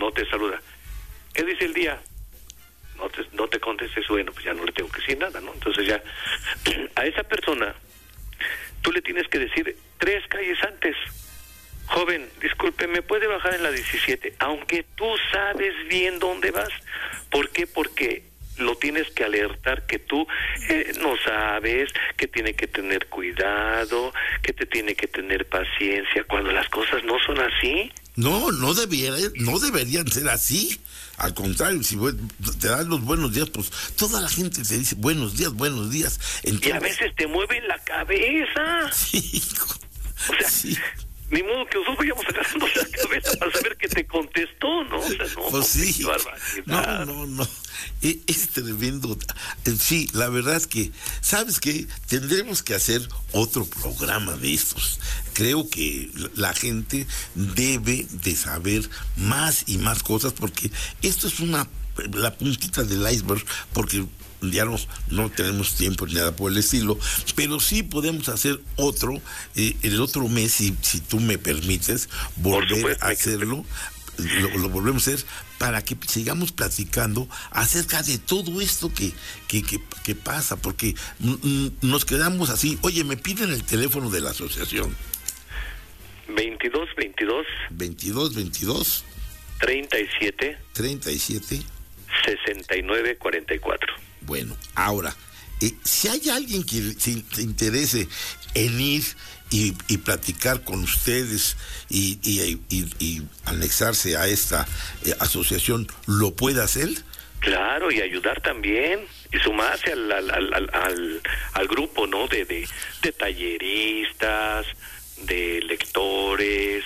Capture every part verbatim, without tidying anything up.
no te saluda. ¿Qué dice el día? No te, no te contestes, bueno, pues ya no le tengo que decir nada, ¿no? Entonces ya, a esa persona, tú le tienes que decir tres calles antes: joven, disculpe, ¿me puede bajar en la diecisiete? Aunque tú sabes bien dónde vas. ¿Por qué? Porque lo tienes que alertar que tú eh, no sabes, que tiene que tener cuidado, que te tiene que tener paciencia, cuando las cosas no son así. No, no debiera, no deberían ser así. Al contrario, si te dan los buenos días, pues toda la gente te dice buenos días, buenos días. Entonces... Y a veces te mueven la cabeza. Sí. O sea, sí. Ni modo que nosotros vayamos agarrando la cabeza para saber que te contestó, ¿no? O sea, no, pues sí. no, no, no, no. Es, es tremendo. Sí, la verdad es que, ¿sabes qué? Tendremos que hacer otro programa de estos. Creo que la gente debe de saber más y más cosas, porque esto es una la puntita del iceberg, porque ya no, no tenemos tiempo ni nada por el estilo, pero sí podemos hacer otro, eh, el otro mes, si, si tú me permites, volver a hacerlo, lo, lo volvemos a hacer, para que sigamos platicando acerca de todo esto que, que, que, que pasa, porque mm, nos quedamos así. Oye, me piden el teléfono de la asociación. veintidós veintidós veintidós veintidós treinta y siete treinta y siete sesenta y nueve cuarenta y cuatro. Bueno, ahora, eh, si hay alguien que se, se interese en ir y, y platicar con ustedes y, y, y, y anexarse a esta eh, asociación, ¿lo puede hacer? Claro, y ayudar también, y sumarse al al, al, al, al, al grupo, ¿no? De, de, de talleristas, de lectores,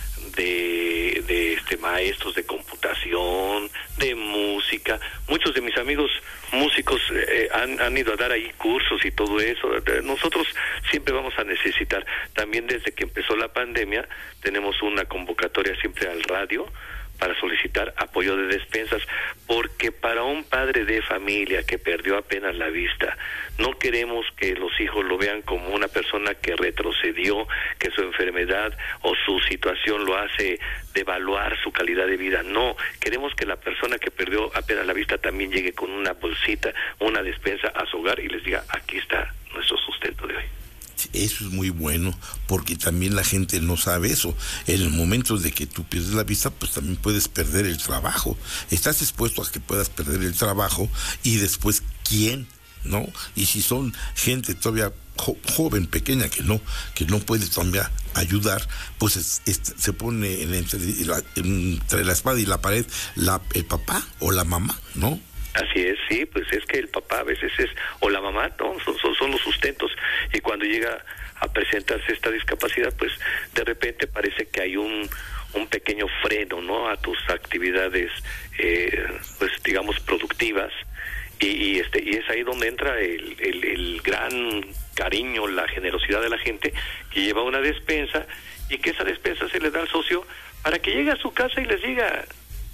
de, de este maestros de computación, de música. Muchos de mis amigos músicos eh, han, han ido a dar ahí cursos y todo eso. Nosotros siempre vamos a necesitar. También desde que empezó la pandemia tenemos una convocatoria siempre al radio para solicitar apoyo de despensas, porque para un padre de familia que perdió apenas la vista, no queremos que los hijos lo vean como una persona que retrocedió, que su enfermedad o su situación lo hace devaluar su calidad de vida. No, queremos que la persona que perdió apenas la vista también llegue con una bolsita, una despensa a su hogar y les diga: aquí está nuestro sustento de hoy. Eso es muy bueno, porque también la gente no sabe eso. En el momento de que tú pierdes la vista, pues también puedes perder el trabajo. Estás expuesto a que puedas perder el trabajo, y después, ¿quién? ¿No? Y si son gente todavía jo- joven, pequeña, que no que no puede todavía ayudar, pues es, es, se pone en entre, la, entre la espada y la pared la, el papá o la mamá, ¿no? Así es, sí, pues es que el papá a veces es, o la mamá, ¿no? Son, son, son los sustentos, y cuando llega a presentarse esta discapacidad, pues de repente parece que hay un, un pequeño freno, ¿no? A tus actividades, eh, pues digamos, productivas, y, y este y es ahí donde entra el, el, el gran cariño, la generosidad de la gente que lleva una despensa, y que esa despensa se le da al socio para que llegue a su casa y les diga: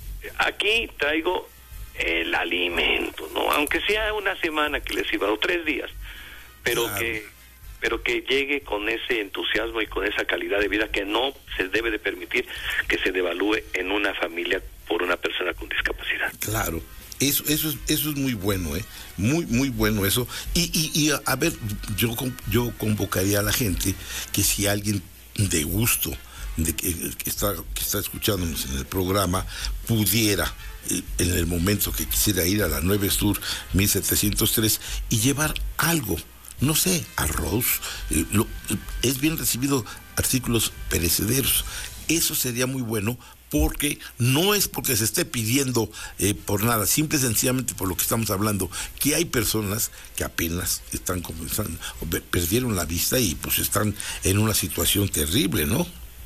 aquí traigo el alimento, ¿no? Aunque sea una semana que les iba, o tres días, pero claro. que pero que llegue con ese entusiasmo y con esa calidad de vida que no se debe de permitir que se devalúe en una familia por una persona con discapacidad. Claro, eso eso es, eso es muy bueno, ¿eh? Muy, muy bueno eso. Y, y, y a ver, yo, yo convocaría a la gente que si alguien de gusto, de que, que está que está escuchándonos en el programa, pudiera en el momento que quisiera ir a la nueve Sur mil setecientos tres y llevar algo, no sé, arroz, eh, lo, es bien recibido, artículos perecederos. Eso sería muy bueno, porque no es porque se esté pidiendo eh, por nada, simple y sencillamente por lo que estamos hablando, que hay personas que apenas están comenzando, perdieron la vista y pues están en una situación terrible, ¿no?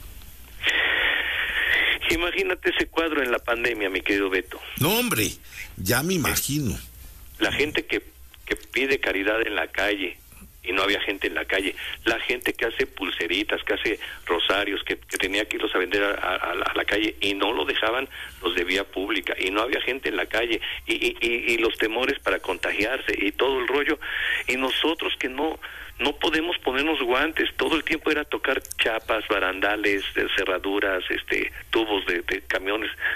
Imagínate ese cuadro en la pandemia, mi querido Beto. No, hombre, ya me imagino. La gente que, que pide caridad en la calle y no había gente en la calle. La gente que hace pulseritas, que hace rosarios, que, que tenía que irlos a vender a, a, a la calle y no lo dejaban los de vía pública y no había gente en la calle y, y, y, y los temores para contagiarse y todo el rollo. Y nosotros que no... no podemos ponernos guantes, todo el tiempo era tocar chapas, barandales, cerraduras, este, tubos de, de camiones,